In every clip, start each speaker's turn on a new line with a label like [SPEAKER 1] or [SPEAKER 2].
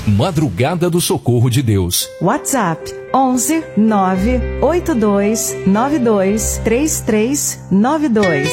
[SPEAKER 1] Madrugada do Socorro de Deus.
[SPEAKER 2] WhatsApp 11 982 92 3392.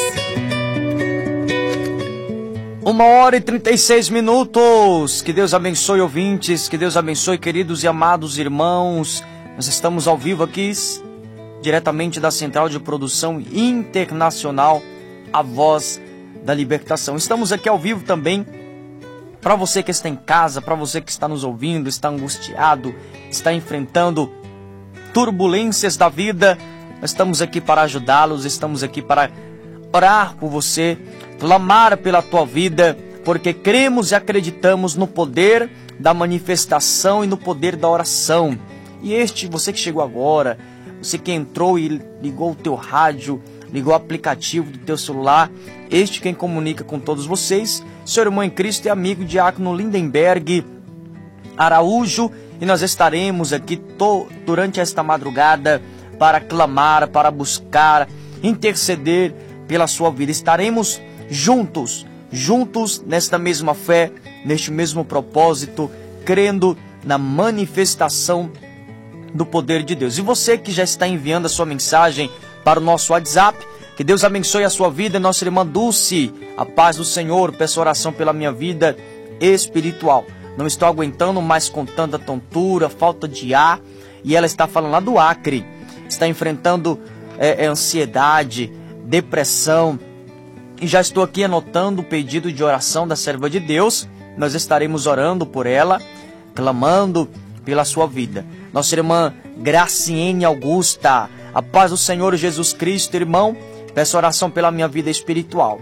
[SPEAKER 3] 1h36. Que Deus abençoe, ouvintes. Que Deus abençoe, queridos e amados irmãos. Nós estamos ao vivo aqui, diretamente da Central de Produção Internacional, A Voz da Libertação. Estamos aqui ao vivo também para você que está em casa, para você que está nos ouvindo, está angustiado, está enfrentando turbulências da vida. Nós estamos aqui para ajudá-los, estamos aqui para orar por você, clamar pela tua vida, porque cremos e acreditamos no poder da manifestação e no poder da oração. E você que chegou agora, você que entrou e ligou o teu rádio, ligou o aplicativo do teu celular, quem comunica com todos vocês, seu irmão em Cristo e amigo Diácono Lindenberg Araújo, e nós estaremos aqui durante esta madrugada para clamar, para buscar, interceder pela sua vida. Estaremos juntos nesta mesma fé, neste mesmo propósito, crendo na manifestação do poder de Deus. E você que já está enviando a sua mensagem para o nosso WhatsApp, que Deus abençoe a sua vida, nossa irmã Dulce, a paz do Senhor, peço oração pela minha vida espiritual. Não estou aguentando mais com tanta tontura, falta de ar, e ela está falando lá do Acre, está enfrentando ansiedade, depressão, e já estou aqui anotando o pedido de oração da serva de Deus. Nós estaremos orando por ela, clamando pela sua vida. Nossa irmã Graciene Augusta, a paz do Senhor Jesus Cristo, irmão, peço oração pela minha vida espiritual.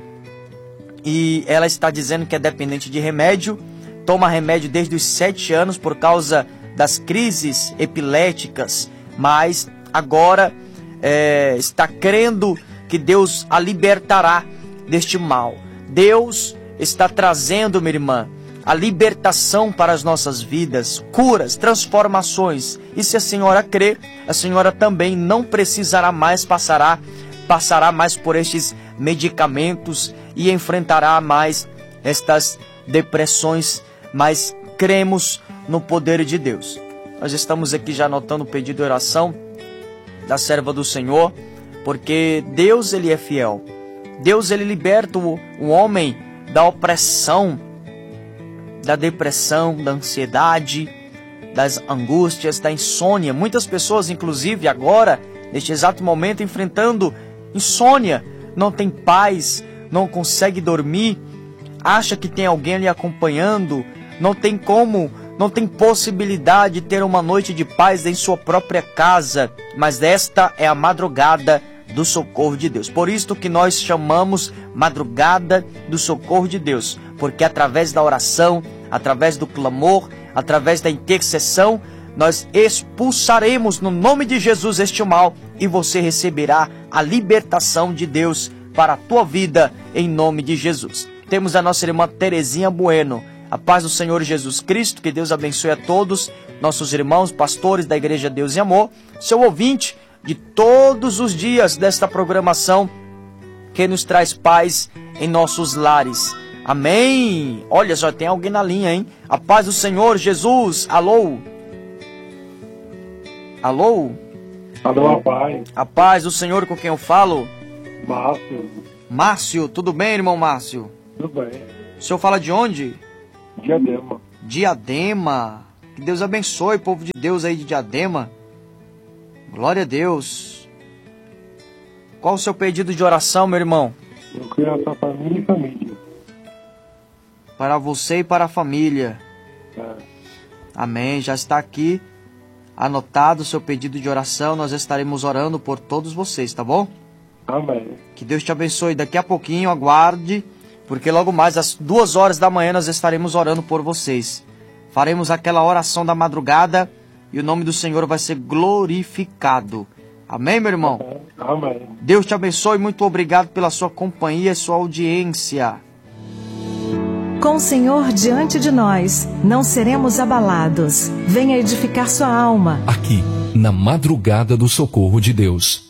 [SPEAKER 3] E ela está dizendo que é dependente de remédio, toma remédio desde os 7 anos por causa das crises epiléticas, mas agora está crendo que Deus a libertará deste mal. Deus está trazendo, minha irmã, a libertação para as nossas vidas, curas, transformações. E se a senhora crê, a senhora também não precisará mais, passará mais por estes medicamentos e enfrentará mais estas depressões, mas cremos no poder de Deus. Nós estamos aqui já anotando o pedido de oração da serva do Senhor, porque Deus, Ele é fiel. Deus, Ele liberta o homem da opressão, da depressão, da ansiedade, das angústias, da insônia. Muitas pessoas, inclusive agora, neste exato momento, enfrentando insônia, não tem paz, não consegue dormir, acha que tem alguém ali acompanhando, não tem possibilidade de ter uma noite de paz em sua própria casa, mas esta é a madrugada do socorro de Deus. Por isso que nós chamamos madrugada do socorro de Deus, porque através da oração, através do clamor, através da intercessão, nós expulsaremos no nome de Jesus este mal e você receberá a libertação de Deus para a tua vida em nome de Jesus. Temos a nossa irmã Terezinha Bueno, a paz do Senhor Jesus Cristo, que Deus abençoe a todos, nossos irmãos, pastores da Igreja Deus e Amor, seu ouvinte de todos os dias desta programação que nos traz paz em nossos lares. Amém. Olha, só tem alguém na linha, hein? A paz do Senhor Jesus. Alô? Alô?
[SPEAKER 4] Alô, a paz.
[SPEAKER 3] A paz do Senhor, com quem eu falo?
[SPEAKER 4] Márcio.
[SPEAKER 3] Márcio, tudo bem, irmão Márcio?
[SPEAKER 4] Tudo bem.
[SPEAKER 3] O senhor fala de onde?
[SPEAKER 4] Diadema.
[SPEAKER 3] Diadema. Que Deus abençoe o povo de Deus aí de Diadema. Glória a Deus. Qual o seu pedido de oração, meu irmão?
[SPEAKER 4] Eu quero a sua família e família.
[SPEAKER 3] Para você e para a família. Amém. Já está aqui anotado o seu pedido de oração. Nós estaremos orando por todos vocês, tá bom?
[SPEAKER 4] Amém.
[SPEAKER 3] Que Deus te abençoe. Daqui a pouquinho, aguarde, porque logo mais às 2h da manhã nós estaremos orando por vocês. Faremos aquela oração da madrugada e o nome do Senhor vai ser glorificado. Amém, meu irmão?
[SPEAKER 4] Amém.
[SPEAKER 3] Deus te abençoe. Muito obrigado pela sua companhia e sua audiência.
[SPEAKER 2] Com o Senhor diante de nós, não seremos abalados. Venha edificar sua alma.
[SPEAKER 1] Aqui, na madrugada do socorro de Deus.